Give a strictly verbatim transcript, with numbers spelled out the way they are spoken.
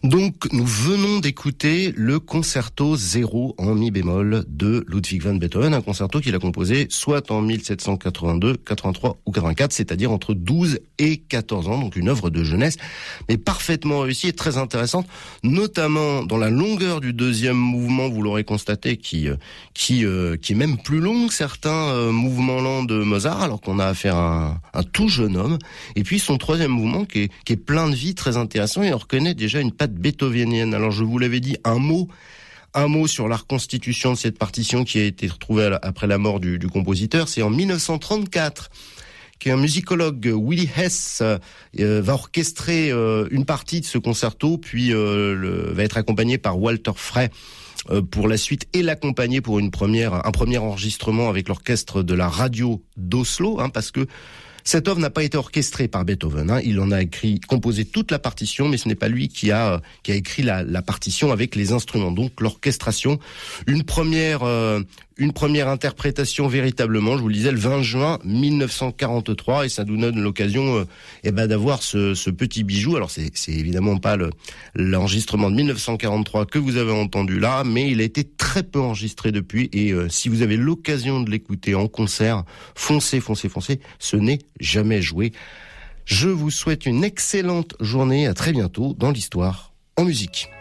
Donc, nous venons d'écouter le concerto zéro en mi bémol de Ludwig van Beethoven, un concerto qu'il a composé soit en mille sept cent quatre-vingt-deux, quatre-vingt-trois ou quatre-vingt-quatre, c'est-à-dire entre douze et quatorze ans, donc une œuvre de jeunesse, mais parfaitement réussie et très intéressante, notamment dans la longueur du deuxième mouvement, vous l'aurez constaté, qui qui euh, qui est même plus long que certains euh, mouvements lents de Mozart, alors qu'on a affaire à un, un tout jeune homme, et puis son troisième mouvement qui est, qui est plein de vie, très intéressant, et on reconnaît déjà une patte beethovenienne. Alors je vous l'avais dit, un mot, un mot sur la reconstitution de cette partition qui a été retrouvée après la mort du, du compositeur. C'est en mille neuf cent trente-quatre qu'un musicologue, Willy Hess, euh, va orchestrer euh, une partie de ce concerto, puis euh, le, va être accompagné par Walter Frey euh, pour la suite et l'accompagner pour une première, un premier enregistrement avec l'orchestre de la radio d'Oslo, hein, parce que cette œuvre n'a pas été orchestrée par Beethoven, hein. Il en a écrit, composé toute la partition, mais ce n'est pas lui qui a qui a écrit la, la partition avec les instruments. Donc l'orchestration, une première euh, une première interprétation véritablement, je vous le disais, le vingt juin mille neuf cent quarante-trois, et ça nous donne l'occasion euh, eh ben d'avoir ce, ce petit bijou. Alors c'est c'est évidemment pas le l'enregistrement de mille neuf cent quarante-trois que vous avez entendu là, mais il a été très peu enregistré depuis, et euh, si vous avez l'occasion de l'écouter en concert, foncez, foncez, foncez, ce n'est jamais joué. Je vous souhaite une excellente journée, à très bientôt dans l'Histoire en musique.